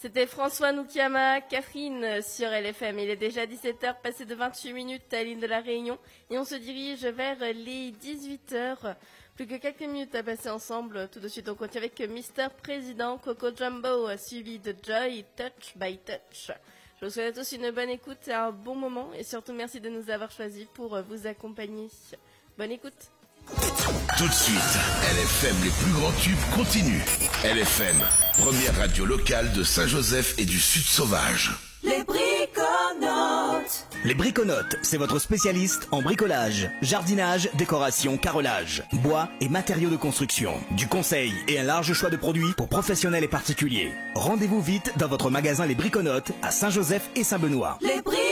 C'était François Noukiyama, Catherine sur LFM. Il est déjà 17h, passé de 28 minutes à l'île de la Réunion. Et on se dirige vers les 18h. Plus que quelques minutes à passer ensemble. Tout de suite, on continue avec Mister Président, Coco Jumbo, suivi de Joy, Touch by Touch. Je vous souhaite à tous une bonne écoute et un bon moment. Et surtout, merci de nous avoir choisis pour vous accompagner. Bonne écoute. Tout de suite, LFM, les plus grands tubes continuent. LFM, première radio locale de Saint-Joseph et du Sud Sauvage. Les Briconotes. Les Briconotes, c'est votre spécialiste en bricolage, jardinage, décoration, carrelage, bois et matériaux de construction. Du conseil et un large choix de produits pour professionnels et particuliers. Rendez-vous vite dans votre magasin Les Briconotes à Saint-Joseph et Saint-Benoît. Les Briconotes.